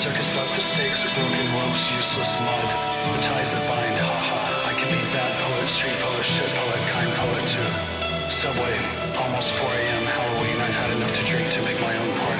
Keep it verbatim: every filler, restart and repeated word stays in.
circus left the stakes of broken ropes, useless mud, the ties that bind, haha. I can be bad poet, street poet, shit poet, kind poet too. Subway, almost four a.m. Halloween, I've had enough to drink to make my own party.